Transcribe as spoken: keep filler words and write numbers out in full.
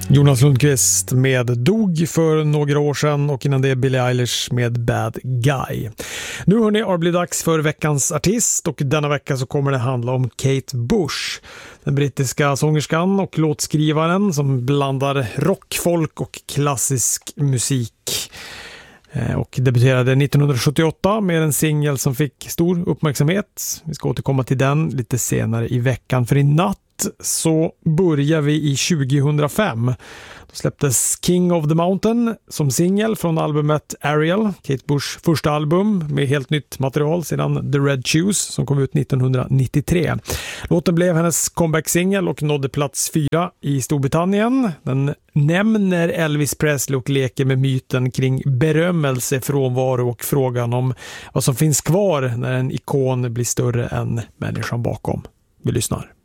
Jonas Lundqvist med Dog för några år sedan och innan det Billie Eilish med Bad Guy. Nu hörni, har det blivit dags för veckans artist och denna vecka så kommer det handla om Kate Bush. Den brittiska sångerskan och låtskrivaren som blandar rock, folk och klassisk musik. Och debuterade nittonhundrasjuttioåtta med en singel som fick stor uppmärksamhet. Vi ska återkomma till den lite senare i veckan, för i natt så börjar vi i tjugohundrafem. Då släpptes King of the Mountain som singel från albumet Ariel, Kate Bushs första album med helt nytt material sedan The Red Shoes som kom ut nittonhundranittiotre. Låten blev hennes comeback-singel och nådde plats fyra i Storbritannien. Den nämner Elvis Presley och leker med myten kring berömmelse, frånvaro och frågan om vad som finns kvar när en ikon blir större än människan bakom. Vi lyssnar.